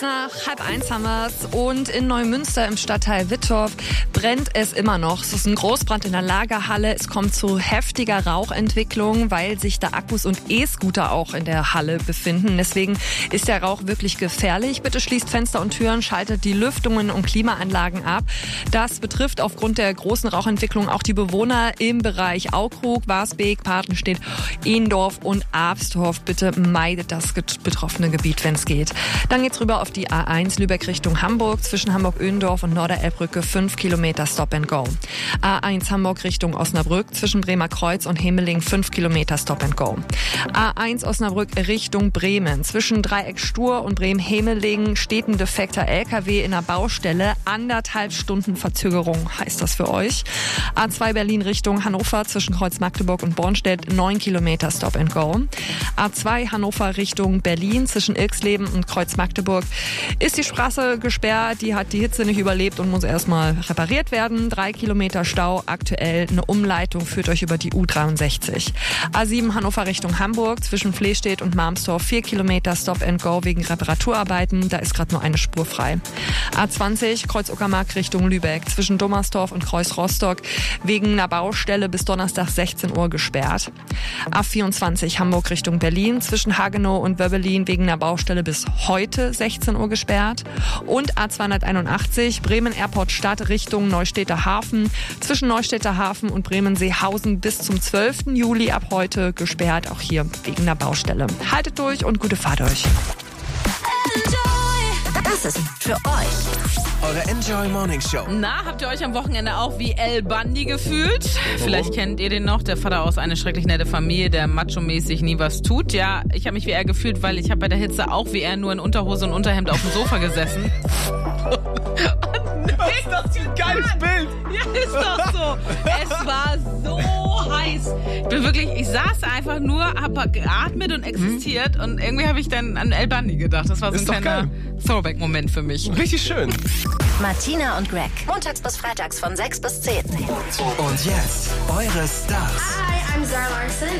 Nach 12:30 haben wir es und in Neumünster im Stadtteil Wittorf brennt es immer noch. Es ist ein Großbrand in der Lagerhalle. Es kommt zu heftiger Rauchentwicklung, weil sich da Akkus und E-Scooter auch in der Halle befinden. Deswegen ist der Rauch wirklich gefährlich. Bitte schließt Fenster und Türen, schaltet die Lüftungen und Klimaanlagen ab. Das betrifft aufgrund der großen Rauchentwicklung auch die Bewohner im Bereich Aukrug, Warsbeek, Patenstedt, Ehendorf und Abstorf. Bitte meidet das betroffene Gebiet, wenn es geht. Dann geht's rüber auf die A1 Lübeck Richtung Hamburg, zwischen Hamburg-Öhendorf und Norderelbbrücke 5 Kilometer Stop and Go. A1 Hamburg Richtung Osnabrück, zwischen Bremer Kreuz und Hemeling 5 Kilometer Stop and Go. A1 Osnabrück Richtung Bremen, zwischen Dreieck Stur und Bremen-Hemeling steht ein defekter LKW in der Baustelle. 1,5 Stunden Verzögerung heißt das für euch. A2 Berlin Richtung Hannover, zwischen Kreuz Magdeburg und Bornstedt 9 Kilometer Stop and Go. A2 Hannover Richtung Berlin, zwischen Ilksleben und Kreuz Magdeburg ist die Straße gesperrt, die hat die Hitze nicht überlebt und muss erstmal repariert werden. 3 Kilometer Stau, aktuell eine Umleitung führt euch über die U63. A7 Hannover Richtung Hamburg, zwischen Flehstedt und Marmstorf 4 Kilometer Stop and Go wegen Reparaturarbeiten, da ist gerade nur eine Spur frei. A20 Kreuz Uckermark Richtung Lübeck, zwischen Dommersdorf und Kreuz Rostock wegen einer Baustelle bis Donnerstag 16 Uhr gesperrt. A24 Hamburg Richtung Berlin, zwischen Hagenow und Wöbbelin wegen einer Baustelle bis heute 16 Uhr gesperrt. Und A281 Bremen Airport Stadt Richtung Neustädter Hafen, zwischen Neustädter Hafen und Bremen-Seehausen bis zum 12. Juli ab heute gesperrt, auch hier wegen einer Baustelle. Haltet durch und gute Fahrt euch. Das ist für euch. Eure Enjoy Morning Show. Na, habt ihr euch am Wochenende auch wie El Bundy gefühlt? Vielleicht kennt ihr den noch, der Vater aus Eine schrecklich nette Familie, der macho-mäßig nie was tut. Ja, ich habe mich wie er gefühlt, weil ich habe bei der Hitze auch wie er nur in Unterhose und Unterhemd auf dem Sofa gesessen. Ist das ein geiles Bild? Ja, ist doch so. Es war so heiß. Ich saß einfach nur, habe geatmet und existiert und irgendwie habe ich dann an El Bundy gedacht. Das war so ein kleiner Throwback-Moment für mich. Richtig schön. Martina und Greg. Montags bis freitags von 6 bis 10. Und jetzt eure Stars. Hi, I'm Zara Larsson.